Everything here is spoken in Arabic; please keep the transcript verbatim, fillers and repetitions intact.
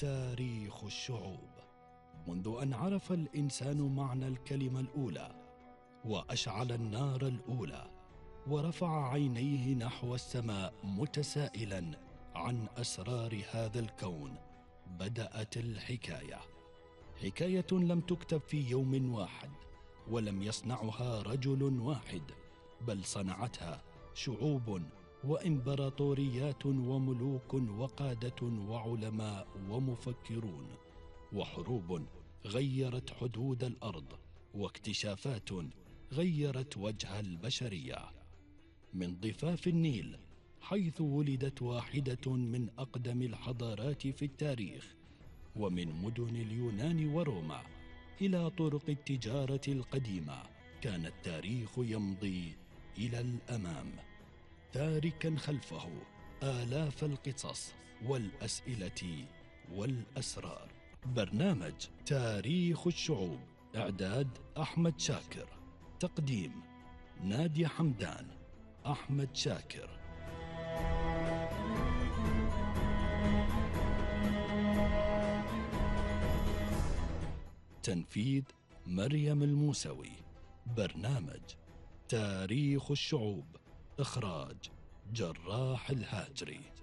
تاريخ الشعوب. منذ أن عرف الإنسان معنى الكلمة الأولى وأشعل النار الأولى ورفع عينيه نحو السماء متسائلا عن أسرار هذا الكون، بدأت الحكاية. حكاية لم تكتب في يوم واحد، ولم يصنعها رجل واحد، بل صنعتها شعوب وإمبراطوريات وملوك وقادة وعلماء ومفكرون، وحروب غيرت حدود الأرض، واكتشافات غيرت وجه البشرية. من ضفاف النيل حيث ولدت واحدة من أقدم الحضارات في التاريخ، ومن مدن اليونان وروما إلى طرق التجارة القديمة، كان التاريخ يمضي إلى الأمام، تاركا خلفه آلاف القصص والأسئلة والأسرار. برنامج تاريخ الشعوب، إعداد أحمد شاكر، تقديم نادية حمدان، أحمد شاكر. تنفيذ مريم الموسوي. برنامج تاريخ الشعوب، إخراج جراح الهاجري.